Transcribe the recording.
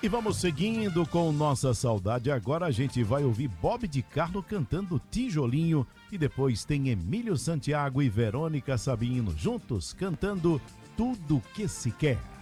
E vamos seguindo com Nossa Saudade. Agora a gente vai ouvir Bob de Carlo cantando Tijolinho. E depois tem Emílio Santiago e Verônica Sabino juntos cantando Tudo Que Se Quer.